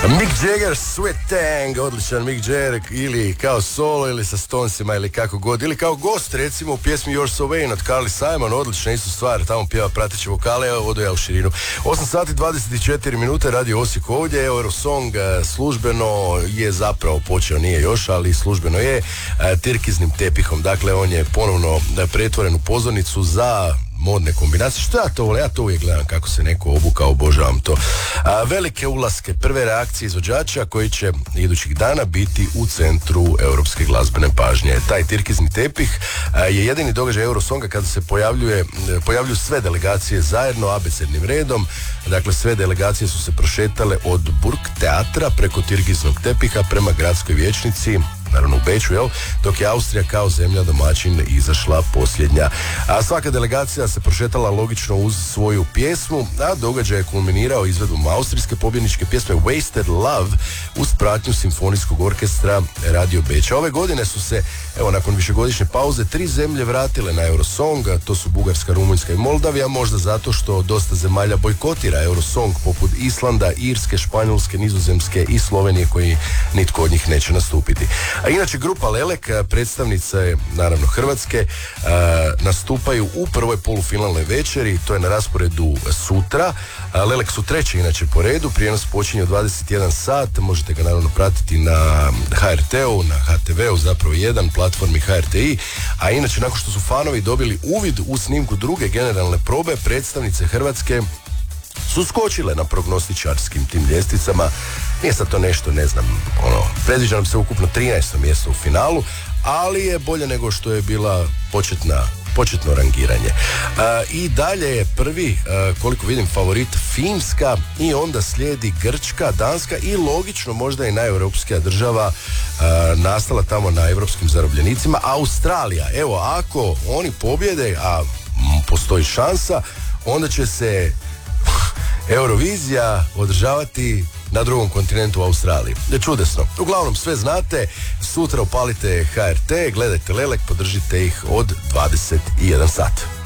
Mick Jagger, Sweet Tang, odličan Mick Jagger, ili kao solo, ili sa Stonesima, ili kako god, ili kao gost, recimo u pjesmi You're So Vain od Carly Simon, odlična isto stvar, tamo pjeva prateće vokale, odo ja u širinu. 8 sati 24 minute, Radio Osijek ovdje, Eurosong službeno je zapravo počeo, nije još, ali službeno je Tirkiznim tepihom, dakle on je ponovno pretvoren u pozornicu za modne kombinacije. Što ja to volim? Ja to uvijek gledam kako se neko obukao, obožavam to. Velike ulaske, prve reakcije izvođača koji će idućih dana biti u centru europske glazbene pažnje. Taj Tirkizni tepih je jedini događaj Eurosonga kada se pojavljuju sve delegacije zajedno abecednim redom. Dakle, sve delegacije su se prošetale od Burg teatra preko Tirkiznog tepiha prema gradskoj vijećnici, naravno u Beču, dok je Austrija kao zemlja domaćin izašla posljednja. A svaka delegacija se prošetala logično uz svoju pjesmu, a događaj je kulminirao izvedbom austrijske pobjedničke pjesme Wasted Love uz pratnju simfonijskog orkestra Radio Beča. Ove godine su se, nakon višegodišnje pauze, 3 zemlje vratile na Eurosong, to su Bugarska, Rumunjska i Moldavija, možda zato što dosta zemalja bojkotira Eurosong, poput Islanda, Irske, Španjolske, Nizozemske i Slovenije, koji nitko od njih neće nastupiti. A inače, grupa Lelek, predstavnice naravno Hrvatske, nastupaju u prvoj polufinalnoj večeri, to je na rasporedu sutra. Lelek su treći inače po redu, prijenos počinje u 21 sat, možete ga naravno pratiti na HRT-u, na HTV-u, zapravo 1, platformi HRTI, a inače nakon što su fanovi dobili uvid u snimku druge generalne probe, predstavnice Hrvatske su skočile na prognostičarskim tim ljestvicama. Nije sad to nešto, ne znam, predviđa nam se ukupno 13. mjesto u finalu, ali je bolje nego što je bila početno rangiranje. I dalje je prvi, koliko vidim, favorit Finska i onda slijedi Grčka, Danska i logično možda i najeuropskija država nastala tamo na europskim zarobljenicima, Australija. Evo, ako oni pobjede, a postoji šansa, onda će se Eurovizija održavati na drugom kontinentu, u Australiji. Čudesno. Uglavnom, sve znate, sutra upalite HRT, gledajte Lelek, podržite ih od 21 sat.